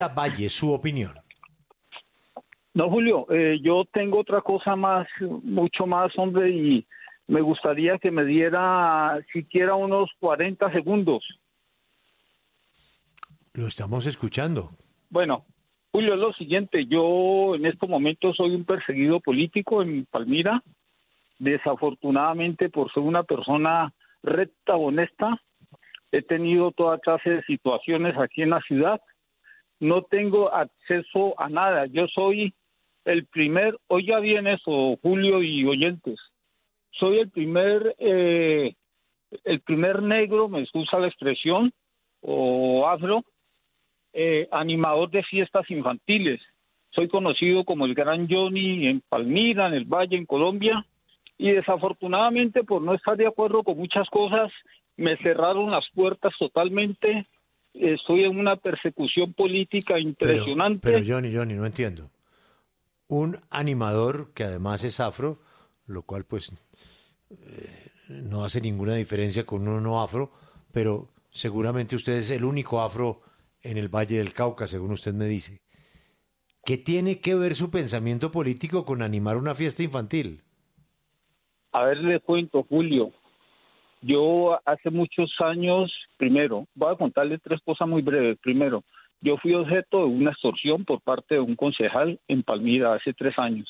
Valle, su opinión. No, Julio, yo tengo otra cosa más, mucho más, hombre, y me gustaría que me diera siquiera unos 40 segundos. Lo estamos escuchando. Bueno, Julio, es lo siguiente, yo en estos momentos soy un perseguido político en Palmira, desafortunadamente por ser una persona recta, honesta, he tenido toda clase de situaciones aquí en la ciudad, no tengo acceso a nada, yo soy el primer, oiga bien eso, Julio y oyentes, soy el primer negro, me excusa la expresión, o afro, animador de fiestas infantiles. Soy conocido como el Gran Johnny en Palmira, en el Valle, en Colombia, y desafortunadamente por no estar de acuerdo con muchas cosas, me cerraron las puertas totalmente. Estoy en una persecución política impresionante. Pero Johnny, no entiendo. Un animador que además es afro, lo cual pues no hace ninguna diferencia con uno no afro, pero seguramente usted es el único afro en el Valle del Cauca, según usted me dice. ¿Qué tiene que ver su pensamiento político con animar una fiesta infantil? A ver, le cuento, Julio. Yo hace muchos años, primero, voy a contarle tres cosas muy breves. Primero, yo fui objeto de una extorsión por parte de un concejal en Palmira hace 3 años.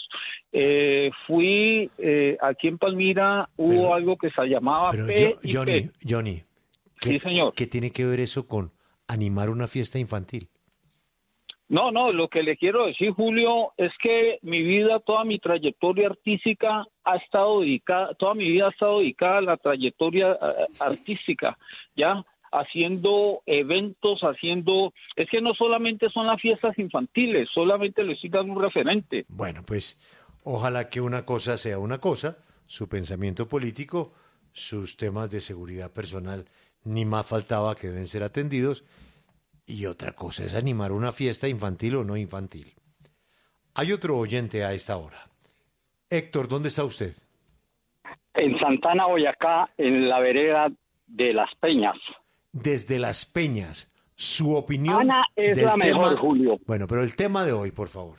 Aquí en Palmira hubo algo que se llamaba PIP. Johnny, Sí, señor. ¿qué tiene que ver eso con animar una fiesta infantil? No, lo que le quiero decir, Julio, es que mi vida, toda mi trayectoria artística ha estado dedicada, toda mi vida ha estado dedicada a la trayectoria artística, ¿ya? Haciendo eventos, es que no solamente son las fiestas infantiles, solamente les estoy dando un referente. Bueno, pues ojalá que una cosa sea una cosa, su pensamiento político, sus temas de seguridad personal, ni más faltaba que deben ser atendidos, y otra cosa es animar una fiesta infantil o no infantil. Hay otro oyente a esta hora. Héctor, ¿dónde está usted? En Santana, Boyacá, en la vereda de Las Peñas. Desde Las Peñas, su opinión. Ana es la mejor, Julio. Bueno, pero el tema de hoy, por favor.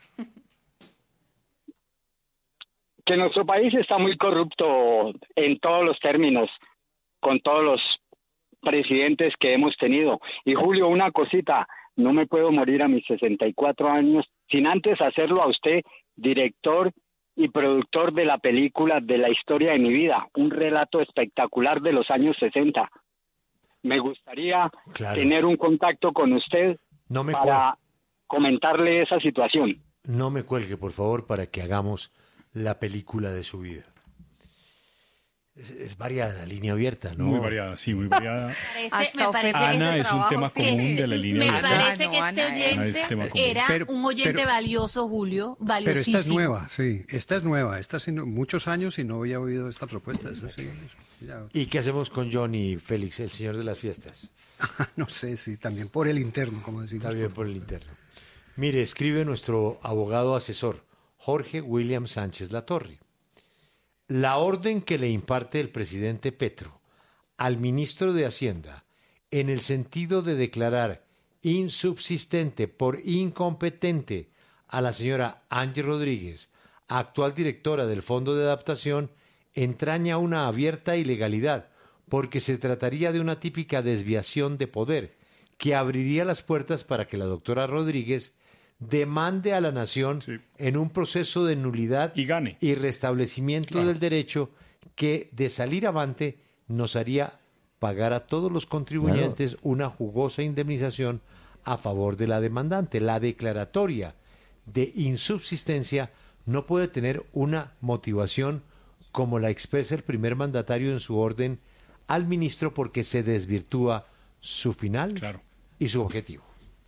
Que nuestro país está muy corrupto en todos los términos, con todos los presidentes que hemos tenido. Y Julio, una cosita, no me puedo morir a mis 64 años sin antes hacerlo a usted, director y productor de la película de la historia de mi vida, un relato espectacular de los años 60. Me gustaría tener un contacto con usted para comentarle esa situación. No me cuelgue, por favor, para que hagamos la película de su vida. Es variada la línea abierta, ¿no? Muy variada, sí, muy variada. Me parece Ana es un tema común de la línea abierta. Me parece que este oyente era un oyente valioso, Julio, valiosísimo. Pero esta es nueva, sí, esta es nueva. Esta hace muchos años y no había oído esta propuesta. ¿Y qué hacemos con Johnny Félix, el señor de las fiestas? No sé, sí, también por el interno, como decimos. También por el interno. Mire, escribe nuestro abogado asesor, Jorge William Sánchez Latorre. La orden que le imparte el presidente Petro al ministro de Hacienda en el sentido de declarar insubsistente por incompetente a la señora Angie Rodríguez, actual directora del Fondo de Adaptación, entraña una abierta ilegalidad, porque se trataría de una típica desviación de poder que abriría las puertas para que la doctora Rodríguez demande a la nación en un proceso de nulidad y gane y restablecimiento del derecho que, de salir avante, nos haría pagar a todos los contribuyentes una jugosa indemnización a favor de la demandante. La declaratoria de insubsistencia no puede tener una motivación como la expresa el primer mandatario en su orden al ministro, porque se desvirtúa su final y su objetivo.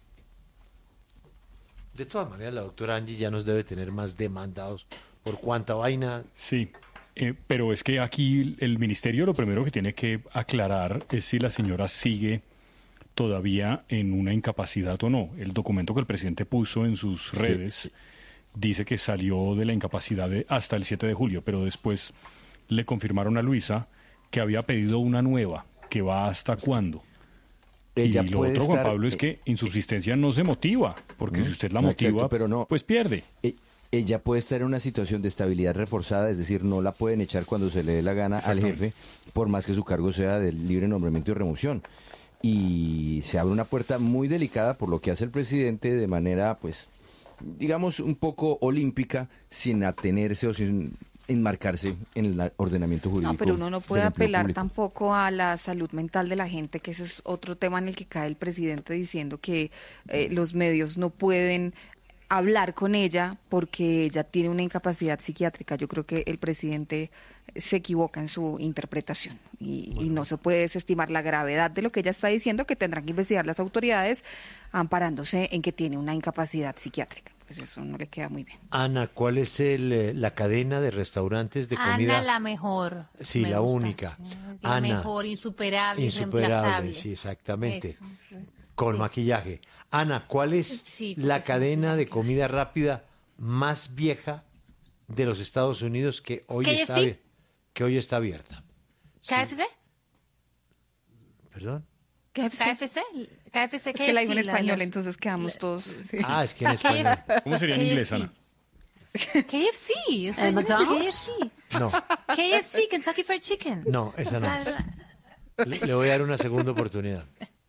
De todas maneras, la doctora Angie ya nos debe tener más demandados por cuánta vaina. Sí, pero es que aquí el ministerio lo primero que tiene que aclarar es si la señora sigue todavía en una incapacidad o no. El documento que el presidente puso en sus redes dice que salió de la incapacidad hasta el 7 de julio, pero después le confirmaron a Luisa que había pedido una nueva, que va hasta cuándo. Y lo otro, Juan Pablo, es que insubsistencia no se motiva, porque si usted la motiva, exacto, pero no, pues pierde. Ella puede estar en una situación de estabilidad reforzada, es decir, no la pueden echar cuando se le dé la gana al jefe, por más que su cargo sea de libre nombramiento y remoción. Y se abre una puerta muy delicada por lo que hace el presidente de manera, pues, digamos, un poco olímpica, sin atenerse o sin enmarcarse en el ordenamiento jurídico. No, pero uno no puede apelar tampoco a la salud mental de la gente, que ese es otro tema en el que cae el presidente diciendo que los medios no pueden hablar con ella porque ella tiene una incapacidad psiquiátrica. Yo creo que el presidente se equivoca en su interpretación y no se puede desestimar la gravedad de lo que ella está diciendo, que tendrán que investigar las autoridades amparándose en que tiene una incapacidad psiquiátrica. Pues eso no le queda muy bien. Ana, ¿cuál es la cadena de restaurantes de comida? Ana, la mejor. Sí, la única. Sí. Ana. La mejor, insuperable, irreemplazable. Sí, exactamente. Eso, sí. Con maquillaje. Ana, ¿cuál es la cadena de comida rápida más vieja de los Estados Unidos que hoy está abierta? ¿KFC? ¿Perdón? ¿KFC? Es que la digo en español, entonces quedamos todos... Sí. Ah, es que en español. ¿Cómo sería en inglés, Ana? KFC. McDonald's. KFC. No. KFC, Kentucky Fried Chicken. No, esa no es. Le voy a dar una segunda oportunidad.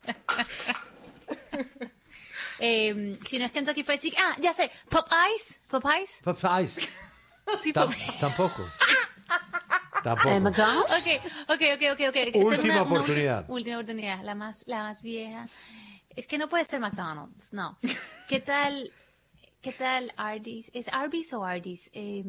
Si no es Kentucky Fried Chicken. Ah, ya sé. Popeyes. Popeyes. Sí, Tampoco. Tampoco. McDonald's. Ok. Última oportunidad. Última oportunidad. La más vieja. Es que no puede ser McDonald's. No. ¿Qué tal Arby's? ¿Es Arby's o Arby's?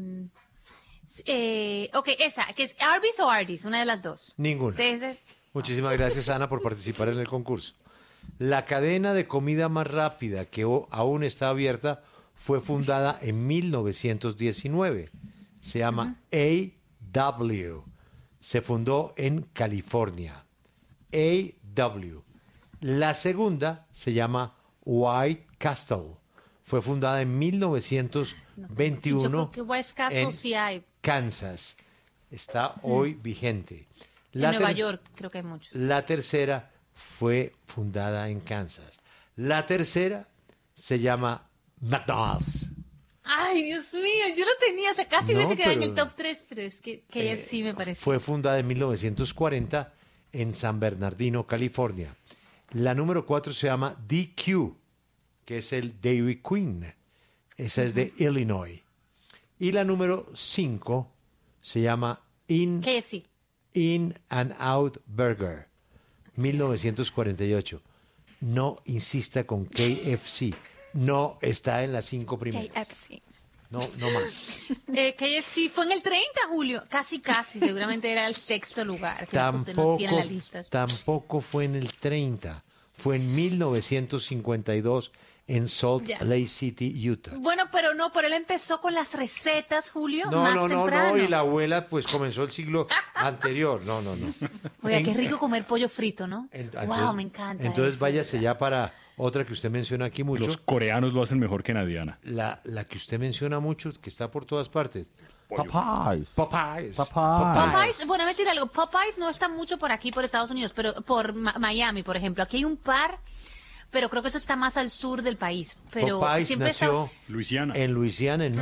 Esa. ¿Que es Arby's o Arby's? Una de las dos. Ninguna. Sí. Muchísimas gracias, Ana, por participar en el concurso. La cadena de comida más rápida que aún está abierta fue fundada en 1919. Se llama A.W. Se fundó en California. A.W. La segunda se llama White Castle. Fue fundada en 1921 yo creo que White Castle en sí hay. Kansas. Está hoy vigente. En Nueva York creo que hay muchos. La tercera fue fundada en Kansas. La tercera se llama McDonald's. Ay, Dios mío, yo lo tenía, o sea, casi hubiese quedado en el top 3, pero es que KFC me parece. Fue fundada en 1940 en San Bernardino, California. La número 4 se llama DQ, que es el Dairy Queen. Esa es de Illinois. Y la número 5 se llama KFC. In and Out Burger, 1948. No insista con KFC. No está en las 5 primeras. KFC. No más. KFC fue en el 30, Julio. Casi. Seguramente era el 6º lugar. Usted no tiene la lista. Tampoco fue en el 30. Fue en 1952 en Salt Lake City, Utah. Bueno, pero él empezó con las recetas, Julio, No, temprano. y la abuela pues comenzó el siglo anterior. No. Oiga, qué rico comer pollo frito, ¿no? Wow, me encanta. Entonces eso, váyase ya para otra que usted menciona aquí mucho. Los coreanos lo hacen mejor que nadie, Ana. La que usted menciona mucho, que está por todas partes. Popeyes. Popeyes. Bueno, voy a decir algo. Popeyes no está mucho por aquí, por Estados Unidos, pero por Miami, por ejemplo. Aquí hay un par, pero creo que eso está más al sur del país. Pero Popeyes siempre nació en Luisiana en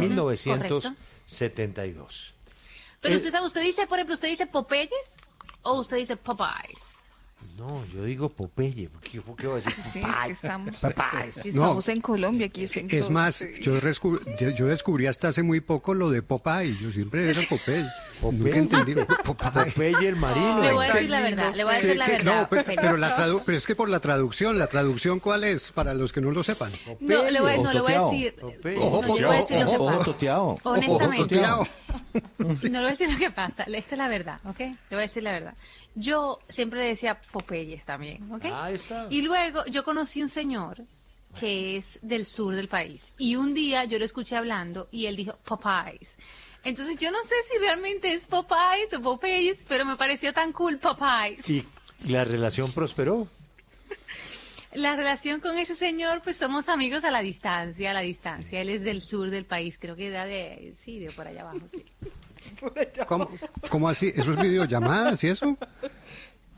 1972. Correcto. Pero usted dice, por ejemplo, ¿usted dice Popeyes o usted dice Popeyes? No, yo digo Popeye. ¿Por qué voy a decir Popeyes? Estamos en Colombia. Aquí es más, yo descubrí hasta hace muy poco lo de Popeye. Yo siempre era Popeye. Nunca entendí. Popeye el marino. Le voy a decir la verdad. No, pero es que por la traducción, ¿cuál es? Para los que no lo sepan. No, le voy a decir. Ojo toteado. Honestamente. No le voy a decir lo que pasa. Esta es la verdad, ¿ok? Le voy a decir la verdad. Yo siempre decía Popeyes también, ¿ok? Ahí está. Y luego yo conocí un señor que es del sur del país. Y un día yo lo escuché hablando y él dijo Popeyes. Entonces yo no sé si realmente es Popeyes o Popeyes, pero me pareció tan cool Popeyes. ¿Y la relación prosperó? La relación con ese señor, pues somos amigos a la distancia. Él es del sur del país, creo que da de por allá abajo, sí. ¿Cómo así? ¿Eso es videollamadas y eso?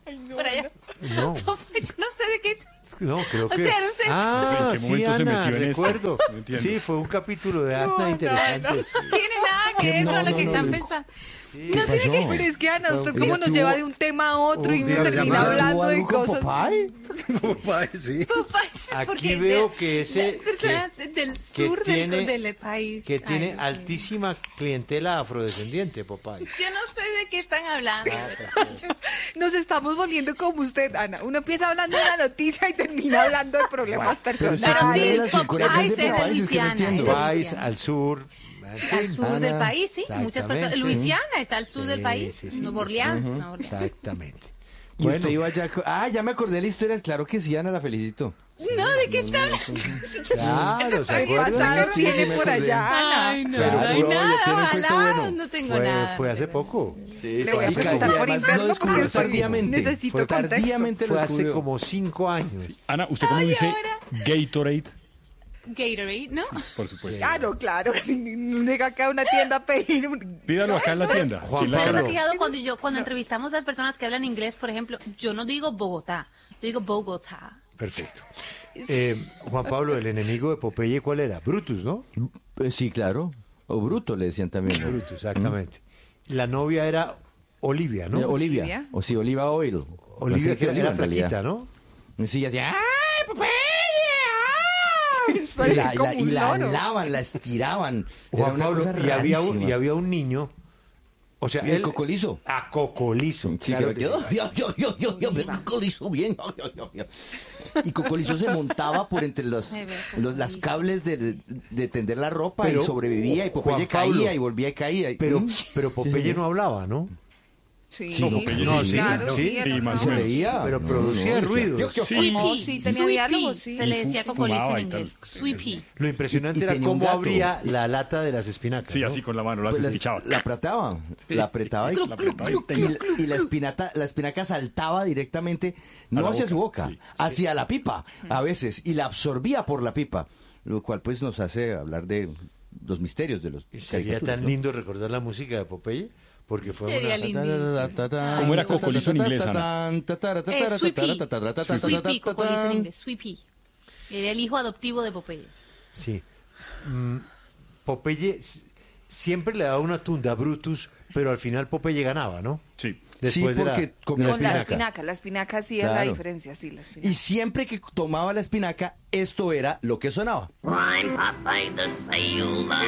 por allá. No. Yo no sé de qué. No, creo que... O sea, era un sex- Ah, ¿En qué sí, momento se Ana, metió en esto? recuerdo. No entiendo. Sí, fue un capítulo de Ana interesante. Sí. Tiene nada que ver No, con lo no, que no, están no. pensando. Sí. No tiene que Pero es que, Ana, ¿usted Ella cómo nos tuvo- lleva de un tema a otro y un uno día termina llamada. hablando de ¿Algo con cosas? Popeye? Popeye, sí. Aquí veo que ese... Las personas del que sur tiene- del país. Que tiene Ay, Dios mío. altísima clientela afrodescendiente, Popeye. Yo no sé de qué están hablando. Nos estamos volviendo como usted, Ana. Uno empieza hablando de la noticia y termina hablando de problemas personales. Pero Ah, sí, relación con la Popeye gente de es de Popeye, es que no Luisiana. entiendo. es de Popeye Luisiana. al sur. en Al fin. sur del país, sí. Muchas personas. Exactamente. Luisiana está al sur del Sí, país. sí, sí, Nueva Orleans. Nueva Orleans. Exactamente. Y Bueno. usted iba ya... ya me acordé de la historia. Claro que sí, Ana, la felicito. No, ¿de qué está hablando? Claro, ¿se ¿Qué acuerdan? pasado Sí, tiene sí me por acordé. allá, Ana? Ay, no, Claro, no hay bro, nada, yo tengo un cuento ojalá, bueno. no tengo nada. Fue hace poco. Sí, Le voy a y preguntar por además interno lo descubrió porque soy- tardíamente. necesito Fue contexto. tardíamente lo Fue hace descubrió. como 5 años. Ana, ¿usted cómo dice ahora. Gatorade? Gatorade, ¿no? Por supuesto. Claro, claro. Llega acá a una tienda a pedir un... Pídalo acá en la tienda. Juan ¿Quién la Pero se ha Pablo. fijado cuando entrevistamos a las personas que hablan inglés, por ejemplo, yo no digo Bogotá, yo digo Bogotá. Perfecto. Juan Pablo, el enemigo de Popeye, ¿cuál era? Brutus, ¿no? Sí, claro. O Bruto le decían también. ¿no? Brutus, exactamente. La novia era Olivia, ¿no? Olivia. Olivia. O sí, Oliva Oil. Olivia, Aceite que de era oliva, en realidad. flaquita, ¿no? Sí, ella decía... ¡Ay, Popeye! Parece Y la, como un loro. alaban, la estiraban. Era Juan una Pablo, cosa y rarísima. había un niño, o sea, Y el Cocolizo. A Cocolizo. Sí, claro que que sí. yo, Cocolizo bien. Y Cocolizo se montaba por entre las cables de tender la ropa Pero, y sobrevivía y Popeye Juan Pablo, caía y volvía y caía. Pero Popeye no hablaba, ¿no? Sí, Sí, no, Popeye no, sí. sí, claro, sí, sí, sí, era más o una- menos. reía. Pero producía ruidos. Sweepy. sí, tenía diálogos, sí. Se le decía cocolizo Fumaba en y tal. inglés. Sweepy. Lo impresionante Y era tenía un cómo gato. abría la lata de las espinacas. Sí, ¿no? así con la mano, las Pues despichaba. la apretaba, la apretaba y, La apretaba y y la espinaca saltaba directamente, no A la hacia su boca, boca, sí. hacia la pipa a veces, y la absorbía por la pipa, lo cual pues nos hace hablar de los misterios de los Y sería caricaturas, tan ¿no? lindo recordar la música de Popeye, porque fue Sería una... lindo. ¿Cómo era Cocolizo en inglés, Ana? Sweepy, cocolizo en inglés. Sweepy. Era el hijo adoptivo de Popeye. Sí. Popeye siempre le daba una tunda a Brutus, pero al final Popeye ganaba, ¿no? Sí. Después Sí, porque comía Con la espinaca. la espinaca sí es la Claro. diferencia, sí, la espinaca. Y siempre que tomaba la espinaca, esto era lo que sonaba. I'm Popeye the Sailor.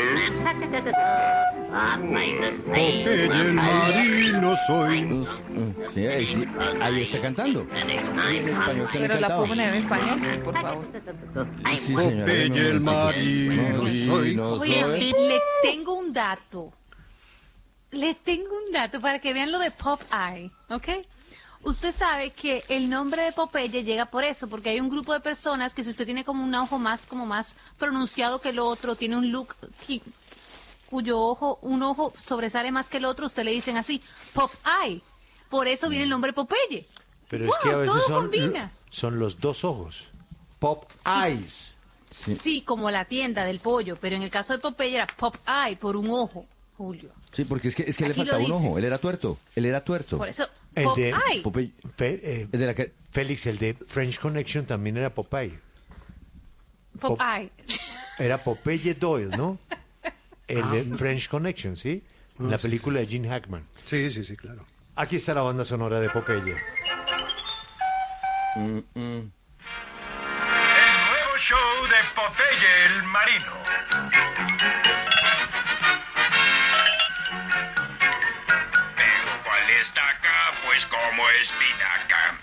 Popeye the Popeye el Sailor. marino soy. Sí, ahí está cantando. Y en español también Pero la cantaba. puedo poner en español, sí, por favor. Sí, señora, Popeye el marino soy. Oye, le tengo un dato. Le tengo un dato para que vean lo de Popeye, ¿ok? Usted sabe que el nombre de Popeye llega por eso, porque hay un grupo de personas que si usted tiene como un ojo más pronunciado que el otro, tiene un look cuyo un ojo sobresale más que el otro, usted le dicen así, Popeye. Por eso viene el nombre Popeye. Pero Wow, es que a veces todo combina. son los dos ojos. Pop Eyes. Sí, como la tienda del pollo, pero en el caso de Popeye era Popeye por un ojo, Julio. Sí, porque es que le Aquí lo faltaba un dice. ojo. Él era tuerto. Por eso, El de Popeye. Popeye- Fe- es de la que- Félix, el de French Connection también era Popeye. Popeye. Era Popeye Doyle, ¿no? El de French Connection, ¿sí? En la película de Gene Hackman. Sí, sí, sí, claro. Aquí está la banda sonora de Popeye. El nuevo show de Popeye el Marino. Pero ¿cuál estaca? Pues como espinaca.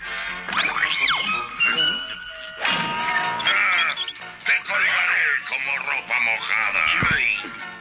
Te colgaré como ropa mojada.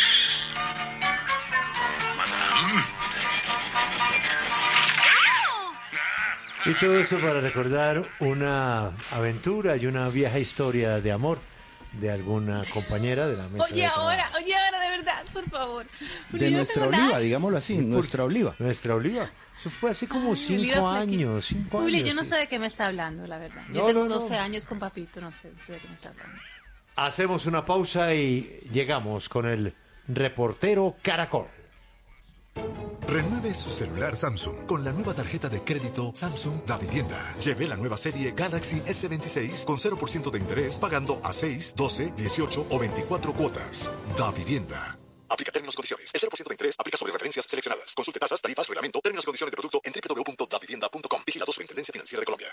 Y todo eso para recordar una aventura y una vieja historia de amor de alguna compañera de la mesa Oye de trabajo. ahora, de verdad, por favor. De Yo no nuestra tengo nada. oliva, digámoslo así, nuestra oliva. Nuestra oliva. Eso fue hace como Ay, Oliva 5 Flequín. años. 5 Julio, años. yo no sí. sé de qué me está hablando, la verdad. Yo No, tengo no, no. 12 años con papito, no sé de qué me está hablando. Hacemos una pausa y llegamos con el reportero Caracol. Renueve su celular Samsung con la nueva tarjeta de crédito Samsung Da Vivienda. Lleve la nueva serie Galaxy S26 con 0% de interés pagando a 6, 12, 18 o 24 cuotas. Da Vivienda. Aplica términos y condiciones. El 0% de interés aplica sobre referencias seleccionadas. Consulte tasas, tarifas, reglamento, términos y condiciones de producto en www.davivienda.com. Vigilado Superintendencia Financiera de Colombia.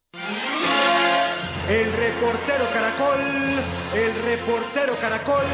El reportero Caracol, el reportero Caracol.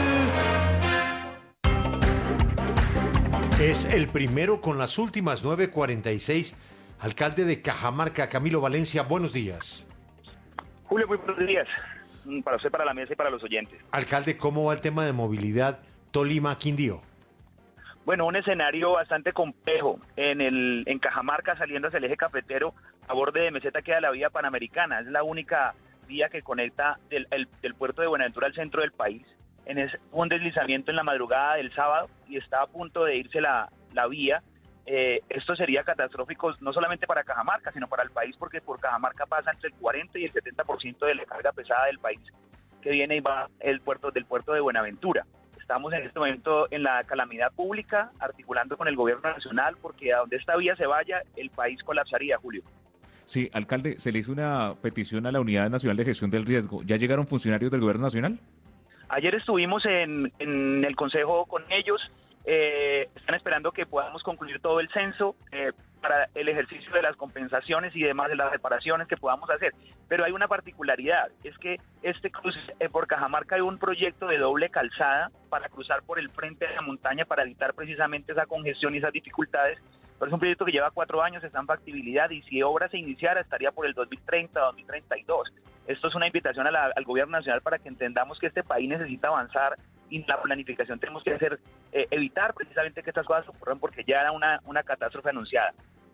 Es el primero con las últimas 9:46. Alcalde de Cajamarca, Camilo Valencia, buenos días. Julio, muy buenos días. Para usted, para la mesa y para los oyentes. Alcalde, ¿cómo va el tema de movilidad Tolima-Quindío? Bueno, un escenario bastante complejo. En Cajamarca, saliendo hacia el eje cafetero, a borde de Meseta queda la vía Panamericana. Es la única vía que conecta del puerto de Buenaventura al centro del país. Hubo un deslizamiento en la madrugada del sábado y está a punto de irse la vía. Esto sería catastrófico no solamente para Cajamarca, sino para el país, porque por Cajamarca pasa entre el 40 y el 70% de la carga pesada del país que viene y va del puerto de Buenaventura. Estamos en este momento en la calamidad pública, articulando con el gobierno nacional, porque a donde esta vía se vaya, el país colapsaría, Julio. Sí, alcalde, se le hizo una petición a la Unidad Nacional de Gestión del Riesgo. ¿Ya llegaron funcionarios del gobierno nacional? Ayer estuvimos en el consejo con ellos. Están esperando que podamos concluir todo el censo para el ejercicio de las compensaciones y demás de las reparaciones que podamos hacer. Pero hay una particularidad, es que este cruce por Cajamarca hay un proyecto de doble calzada para cruzar por el frente de la montaña para evitar precisamente esa congestión y esas dificultades. Pero es un proyecto que lleva 4 años, está en factibilidad y si obra se iniciara estaría por el 2030, 2032. Esto es una invitación al gobierno nacional para que entendamos que este país necesita avanzar y la planificación tenemos que hacer, evitar precisamente que estas cosas ocurran porque ya era una catástrofe anunciada.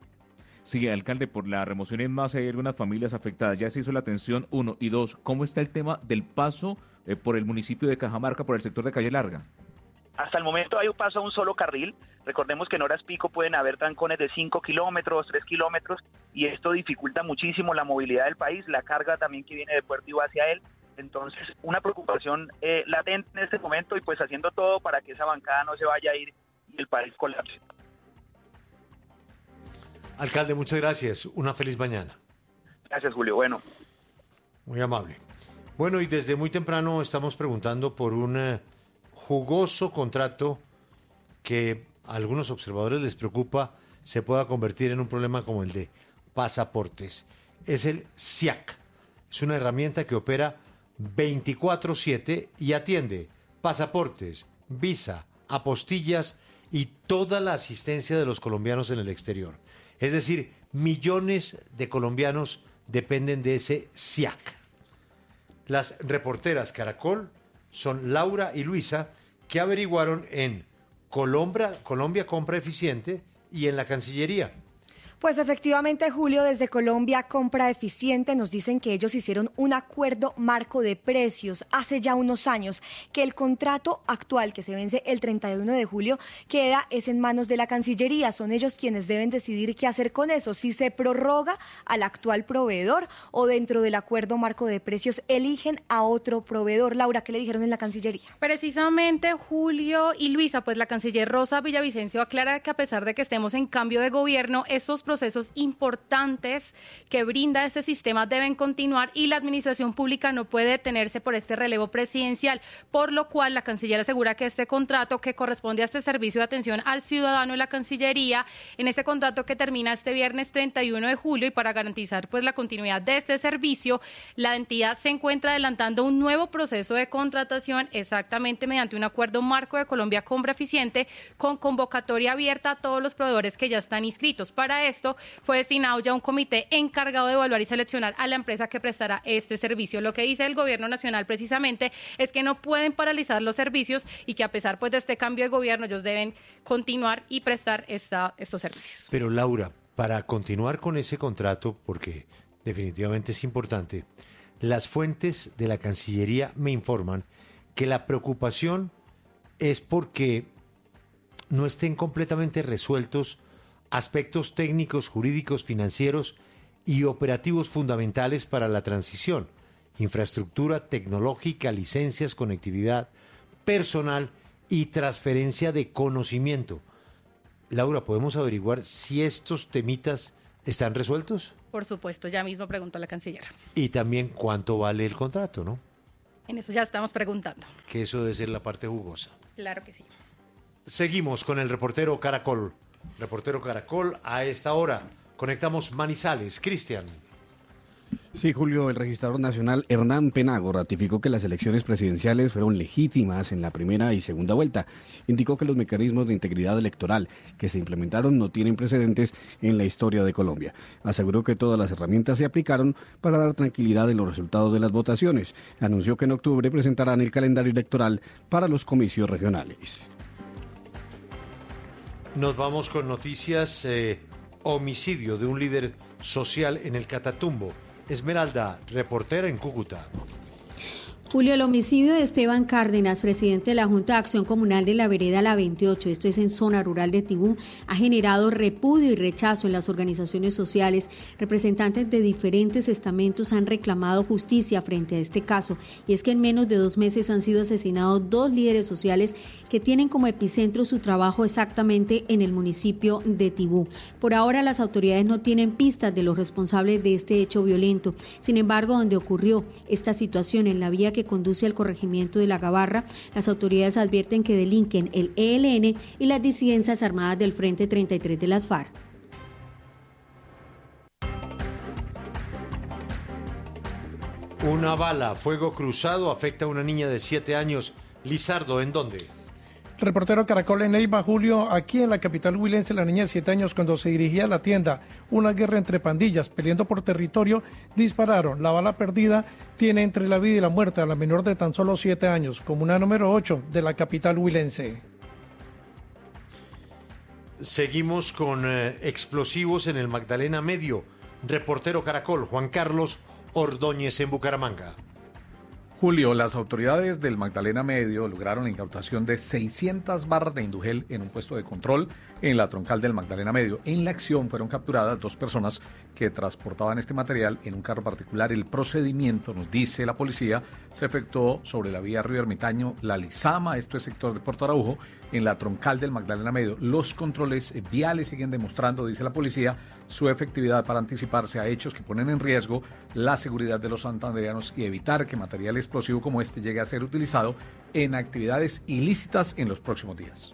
Sí, alcalde, por la remoción en masa hay algunas familias afectadas. Ya se hizo la atención, 1 y 2. ¿Cómo está el tema del paso por el municipio de Cajamarca, por el sector de Calle Larga? Hasta el momento hay un paso a un solo carril. Recordemos que en horas pico pueden haber trancones de 5 kilómetros, 3 kilómetros, y esto dificulta muchísimo la movilidad del país, la carga también que viene de puerto y va hacia él. Entonces, una preocupación latente en este momento y pues haciendo todo para que esa bancada no se vaya a ir y el país colapse. Alcalde, muchas gracias. Una feliz mañana. Gracias, Julio. Bueno. Muy amable. Bueno, y desde muy temprano estamos preguntando por un jugoso contrato que a algunos observadores les preocupa se pueda convertir en un problema como el de pasaportes. Es el SIAC. Es una herramienta que opera 24/7 y atiende pasaportes, visa, apostillas y toda la asistencia de los colombianos en el exterior. Es decir, millones de colombianos dependen de ese SIAC. Las reporteras Caracol son Laura y Luisa, que averiguaron en Colombia Compra Eficiente y en la Cancillería. Pues efectivamente, Julio, desde Colombia Compra Eficiente nos dicen que ellos hicieron un acuerdo marco de precios hace ya unos años, que el contrato actual que se vence el 31 de julio es en manos de la Cancillería. Son ellos quienes deben decidir qué hacer con eso, si se prorroga al actual proveedor o dentro del acuerdo marco de precios eligen a otro proveedor. Laura, ¿qué le dijeron en la Cancillería? Precisamente, Julio y Luisa, pues la canciller Rosa Villavicencio aclara que a pesar de que estemos en cambio de gobierno, estos procesos importantes que brinda este sistema deben continuar y la administración pública no puede detenerse por este relevo presidencial, por lo cual la canciller asegura que este contrato que corresponde a este servicio de atención al ciudadano de la Cancillería, en este contrato que termina este viernes 31 de julio y para garantizar pues la continuidad de este servicio, la entidad se encuentra adelantando un nuevo proceso de contratación exactamente mediante un acuerdo marco de Colombia Compra Eficiente con convocatoria abierta a todos los proveedores que ya están inscritos. Para esto fue destinado ya un comité encargado de evaluar y seleccionar a la empresa que prestará este servicio. Lo que dice el gobierno nacional precisamente es que no pueden paralizar los servicios y que a pesar pues de este cambio de gobierno ellos deben continuar y prestar estos servicios. Pero Laura, para continuar con ese contrato, porque definitivamente es importante, las fuentes de la Cancillería me informan que la preocupación es porque no estén completamente resueltos aspectos técnicos, jurídicos, financieros y operativos fundamentales para la transición, infraestructura tecnológica, licencias, conectividad, personal y transferencia de conocimiento. Laura, ¿podemos averiguar si estos temitas están resueltos? Por supuesto, ya mismo preguntó la canciller. Y también cuánto vale el contrato, ¿no? En eso ya estamos preguntando. Que eso debe ser la parte jugosa. Claro que sí. Seguimos con el reportero Caracol. Reportero Caracol, a esta hora conectamos Manizales. Cristian. Sí, Julio, el registrador nacional Hernán Penago ratificó que las elecciones presidenciales fueron legítimas en la primera y segunda vuelta. Indicó que los mecanismos de integridad electoral que se implementaron no tienen precedentes en la historia de Colombia. Aseguró que todas las herramientas se aplicaron para dar tranquilidad en los resultados de las votaciones. Anunció que en octubre presentarán el calendario electoral para los comicios regionales. Nos vamos con noticias. Homicidio de un líder social en el Catatumbo. Esmeralda, reportera en Cúcuta. Julio, el homicidio de Esteban Cárdenas, presidente de la Junta de Acción Comunal de la Vereda La 28, esto es en zona rural de Tibú, ha generado repudio y rechazo en las organizaciones sociales. Representantes de diferentes estamentos han reclamado justicia frente a este caso, y es que en menos de 2 meses han sido asesinados 2 líderes sociales que tienen como epicentro su trabajo exactamente en el municipio de Tibú. Por ahora las autoridades no tienen pistas de los responsables de este hecho violento. Sin embargo, donde ocurrió esta situación, en la vía que conduce al corregimiento de La Gabarra, las autoridades advierten que delinquen el ELN y las disidencias armadas del Frente 33 de las FARC. Una bala, fuego cruzado, afecta a una niña de 7 años. Lizardo, ¿en dónde? Reportero Caracol en Neiva, Julio, aquí en la capital huilense, la niña de 7 años, cuando se dirigía a la tienda, una guerra entre pandillas, peleando por territorio, dispararon. La bala perdida tiene entre la vida y la muerte a la menor de tan solo 7 años, comuna número 8 de la capital huilense. Seguimos con explosivos en el Magdalena Medio. Reportero Caracol, Juan Carlos Ordóñez en Bucaramanga. Julio, las autoridades del Magdalena Medio lograron la incautación de 600 barras de Indugel en un puesto de control en la troncal del Magdalena Medio. En la acción fueron capturadas 2 personas que transportaban este material en un carro particular. El procedimiento, nos dice la policía, se efectuó sobre la vía Río Ermitaño, La Lizama, esto es sector de Puerto Araujo, en la troncal del Magdalena Medio. Los controles viales siguen demostrando, dice la policía, su efectividad para anticiparse a hechos que ponen en riesgo la seguridad de los santandereanos y evitar que material explosivo como este llegue a ser utilizado en actividades ilícitas en los próximos días.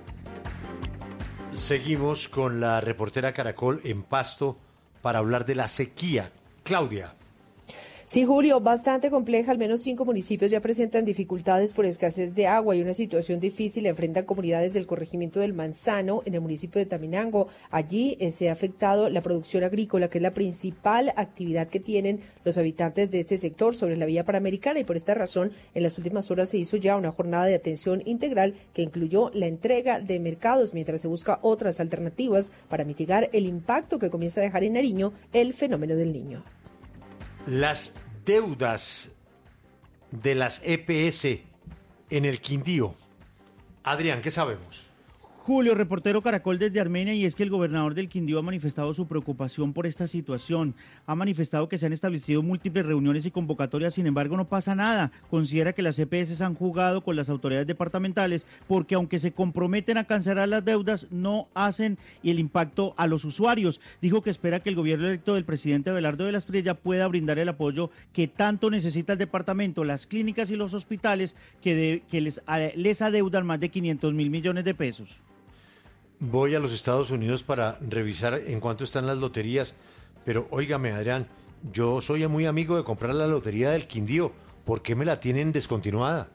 Seguimos con la reportera Caracol en Pasto para hablar de la sequía. Claudia. Sí, Julio, bastante compleja. Al menos 5 municipios ya presentan dificultades por escasez de agua y una situación difícil enfrentan comunidades del corregimiento del Manzano en el municipio de Taminango. Allí se ha afectado la producción agrícola, que es la principal actividad que tienen los habitantes de este sector sobre la vía Panamericana, y por esta razón en las últimas horas se hizo ya una jornada de atención integral que incluyó la entrega de mercados mientras se busca otras alternativas para mitigar el impacto que comienza a dejar en Nariño el fenómeno del Niño. Las deudas de las EPS en el Quindío. Adrián, ¿qué sabemos? Julio, reportero Caracol desde Armenia, y es que el gobernador del Quindío ha manifestado su preocupación por esta situación. Ha manifestado que se han establecido múltiples reuniones y convocatorias, sin embargo no pasa nada. Considera que las EPS han jugado con las autoridades departamentales porque aunque se comprometen a cancelar las deudas, no hacen el impacto a los usuarios. Dijo que espera que el gobierno electo del presidente Abelardo de la Espriella pueda brindar el apoyo que tanto necesita el departamento, las clínicas y los hospitales que les adeudan más de 500.000 millones de pesos. Voy a los Estados Unidos para revisar en cuánto están las loterías, pero óigame, Adrián, yo soy muy amigo de comprar la lotería del Quindío. ¿Por qué me la tienen descontinuada?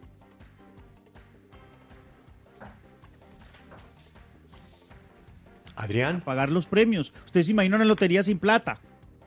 Adrián. Pagar los premios. Usted se imagina una lotería sin plata.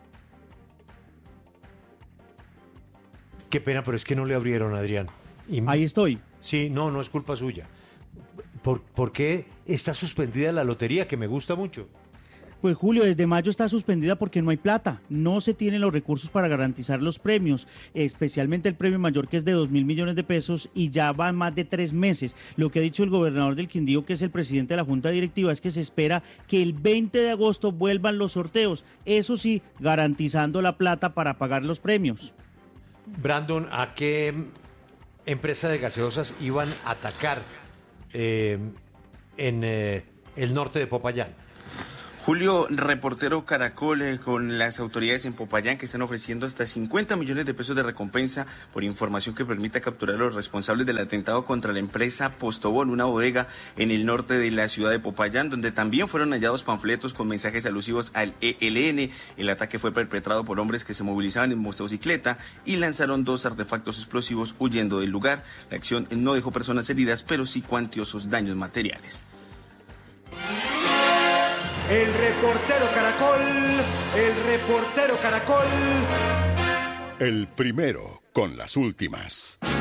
Qué pena, pero es que no le abrieron, Adrián. Ahí estoy. Sí, no es culpa suya. ¿Por qué está suspendida la lotería, que me gusta mucho? Pues Julio, desde mayo está suspendida porque no hay plata, no se tienen los recursos para garantizar los premios, especialmente el premio mayor, que es de 2.000 millones de pesos, y ya van más de 3 meses. Lo que ha dicho el gobernador del Quindío, que es el presidente de la Junta Directiva, es que se espera que el 20 de agosto vuelvan los sorteos, eso sí, garantizando la plata para pagar los premios. Brandon, ¿a qué empresa de gaseosas iban a atacar en el norte de Popayán. Julio, reportero Caracol, con las autoridades en Popayán que están ofreciendo hasta 50 millones de pesos de recompensa por información que permita capturar a los responsables del atentado contra la empresa Postobón, una bodega en el norte de la ciudad de Popayán, donde también fueron hallados panfletos con mensajes alusivos al ELN. El ataque fue perpetrado por hombres que se movilizaban en motocicleta y lanzaron 2 artefactos explosivos huyendo del lugar. La acción no dejó personas heridas, pero sí cuantiosos daños materiales. El reportero Caracol. El primero con las últimas.